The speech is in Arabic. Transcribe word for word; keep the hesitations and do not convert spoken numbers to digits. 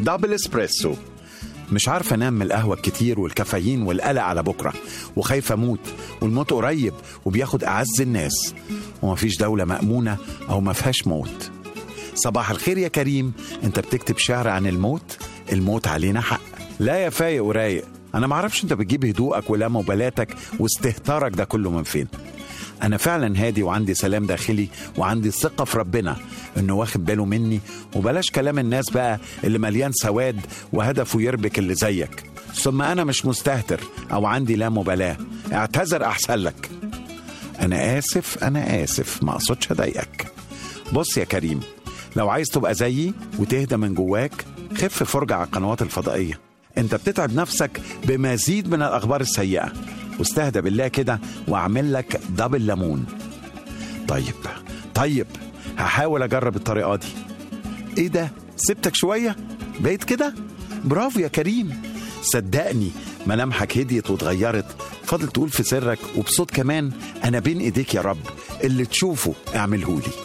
دبل اسبريسو. مش عارفة انام من القهوة الكتير والكافيين والقلق على بكرة، وخايفة اموت، والموت قريب وبياخد اعز الناس، ومفيش دولة مأمونة او ما فيهاش موت. صباح الخير يا كريم، انت بتكتب شعر عن الموت؟ الموت علينا حق. لا يا فايق ورايق، انا معرفش انت بتجيب هدوءك ولا مبالاتك واستهتارك ده كله من فين. انا فعلا هادي وعندي سلام داخلي وعندي ثقة في ربنا انه واخد باله مني، وبلاش كلام الناس بقى اللي مليان سواد وهدفه يربك اللي زيك. ثم انا مش مستهتر او عندي لا مبالاة، اعتذر احسن لك. انا اسف انا اسف ما اقصدش اضايقك. بص يا كريم، لو عايز تبقى زيي وتهدى من جواك، خف فرجة على القنوات الفضائية. انت بتتعب نفسك بمزيد من الاخبار السيئة، واستهدى بالله كده واعمل لك دبل ليمون. طيب طيب هحاول اجرب الطريقة دي. ايه ده، سبتك شوية بقيت كده؟ برافو يا كريم، صدقني ملامحك هديت وتغيرت. فاضل تقول في سرك وبصوت كمان، انا بين ايديك يا رب، اللي تشوفه اعملهولي.